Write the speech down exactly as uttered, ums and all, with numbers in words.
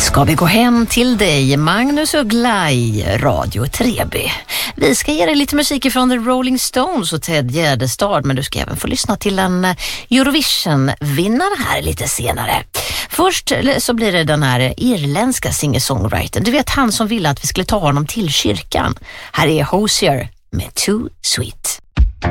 Ska vi gå hem till dig, Magnus Uggla i Radio tre B. Vi ska ge dig lite musik från The Rolling Stones och Ted Gärdestad, men du ska även få lyssna till en Eurovision-vinnare här lite senare. Först så blir det den här irländska singer-songwritern. Du vet han som ville att vi skulle ta honom till kyrkan. Här är Hozier med Too Sweet.